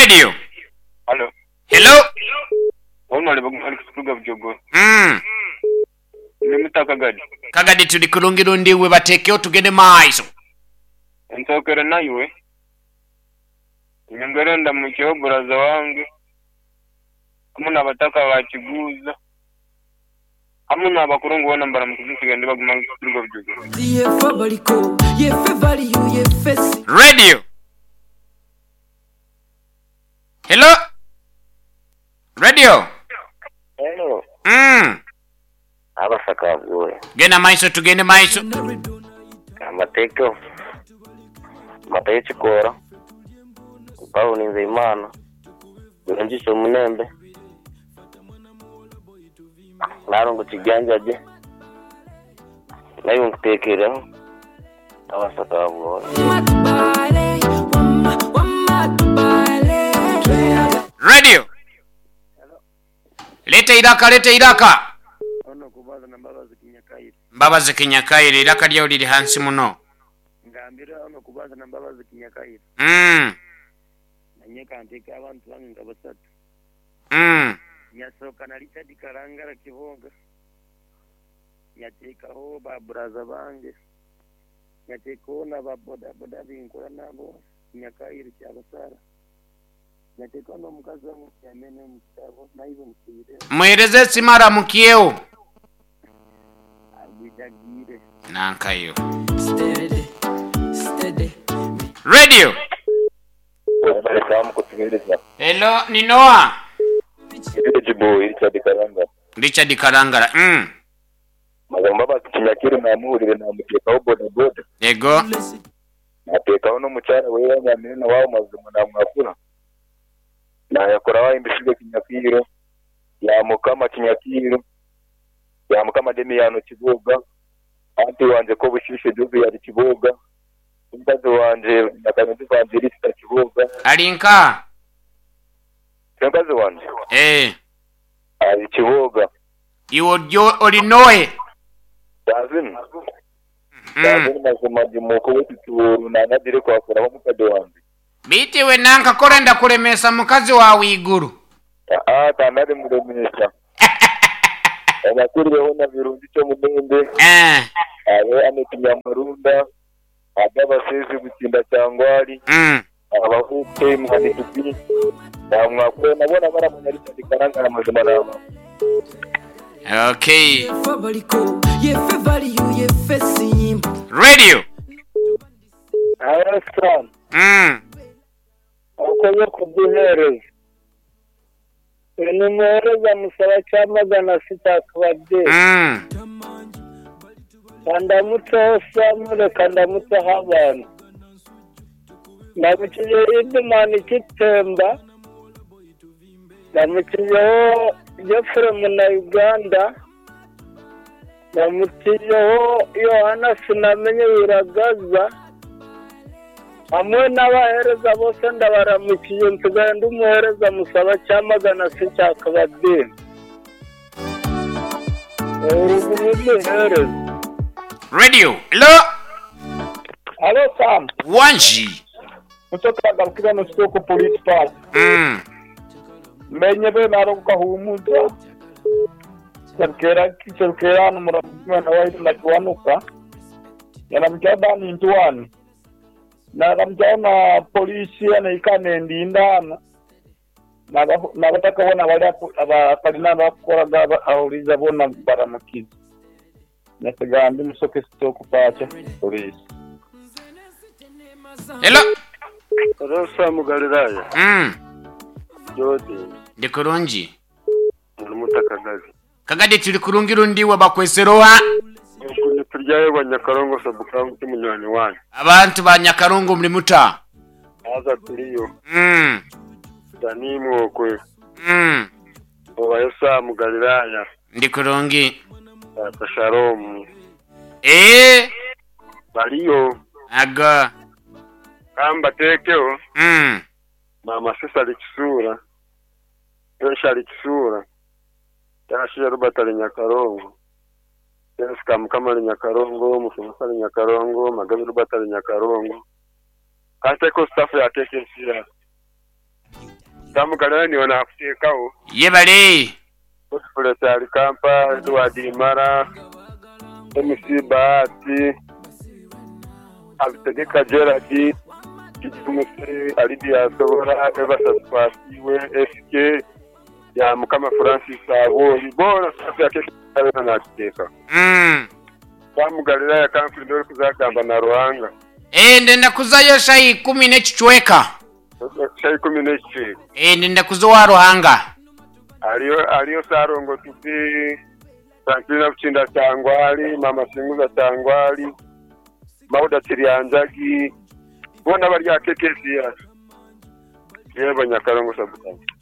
Radio. Hello. Hello. Ono ali kutuga bujogo. Limita Kagadi tuli kulungiro ndiwe batekeo tugende maiso. Ntokera nayiwe. Nyangarenda mu cyoburaza wange. Amuna abataka bakiguza. Amuna abakurungu bona mbara mu kuziga ndi baguma kutuga bujogo. Radio. Hello. Radio. Hello. Abasaka bwoye. Gena maiso tugende maiso. Amateko. Mataye chikora. Pao ni Nzeyimana. Ngisho munembe. Narongo kiganja je. Nayo ngutekera. Abasaka bwoye. Radio. Leta iraka. Ono kubaza na Mbabazi Kinyakaire. Mbabazi Kinyakaire iraka lyo liri hansi muno. Ngambira ono kubaza na Mbabazi Kinyakaire. Nanyeka anteka abantu bange ngabasatu. Nyasoka na Richard Karangara Kibonga. Nyatekaho ba braza bange. Nyateko na ba boda binkora nabo. Kinyakaire cyabasara. Nyateko no mukazi wa Muyamene mutabo naibo mukire. Muhereze simara mukieo. Abijagire. Nankayo. Steady. Radio. Hello, ni Noah. Richard Karangara. Magamba Kinyakire namurire namutekaho boda. Ego. Natekaho no mucyara we Nyamene wawo mazumu namwakura. Yakora wa imbishige Kinyakiro. Yamukama Kinyakiro. Yamukama Demiyano Kiboga. Anti wanje ko bushishe dubi yari Kiboga. Umbaze wanje nakanze Evangelista Kiboga. Alinka. Umbaze wanje. Ari Kiboga. Iwo olinoe. Dazin. Dazin mazuma dimoko wetu nanadire kwa kora mukade wanje. Bitiwe nanka korenda kuremesa mukazi wa wiguru. Tanade muremesa. Abakuriye hona birundi cyo mumende. Abe anekinya marunda. Ababasezi gutinda cyangwari. Abahuke mwani tubi. Namwakwe nabona baramunyarika dikaranga amazima nabo. Okay. Radio. Ayastan. Akoye kuduhereza. Enumereza musaba cyamagana sitakubade. Kandamutsa mureka ndamutsa habana. Nabukiye idumani kitemba. Namukiyeho Jeffrey na Uganda. Namukiyeho Yohana sinamenye wiragaza. Amwe n'abahereza bose ndabaramukiye ntugenda umuhereza musaba cyamagana sitakubade. Radio. Hello. Hello Sam. Wanji. Kutoka Galkira no Soko Police Park. Menye be naruka humuza. Serkera no muramwana wa ina kwanuka. Yana mjaba ni ntwani. Na kamjana polisi anaikane ndindana. Na bataka bona bali abakalina bakora gaba ahuriza bona baramukiza. Natagandi musoke Soko pacha polisi. Hello. Rosa Mugaliraya. Jodi. Ndikurungi. Mutakagazi. Kagadi tuli kulungiro ndiwe bakweseroha. Kuni turyaye Banyakarongo sabukangu kimunyani wanyu. Abantu ba Nyakarongo muri muta. Aza turiyo. Danimu okwe. Obayosa Mugaliraya. Ndikurungi. Shalom. Baliyo. Aga. Kamba tekeo. Mama sisa likisura. Yosha likisura. Yashira rubatali Nyakarongo. Yeska mukama Nyakarongo, musumasa Nyakarongo, magabi rubatali Nyakarongo. Kate ko staff ya keke sira. Tamugala ni wanakutekao. Yebale. Kule tali kampa Edward Mara. MC Bahati. Abitegeka Gerard. Kitumusi Alidi Azora Eva Saspasiwe SK ya Mukama Francis Abo ibora sasa yake na kiteka. Bamugalira ya kampuni ndo kuzagamba na Ruhanga. Ndenda kuzayo shayi 10 n'ekichweka. Shayi 10 n'ekichweka. Ndenda kuzowa Ruhanga. Aliyo sarongo tuti Franklina Kuchinda Tangwali, Mama Singuza Tangwali, Mauda Tirianjagi, bona bari ya KKC ya. Yeba Nyakarongo Sabutani.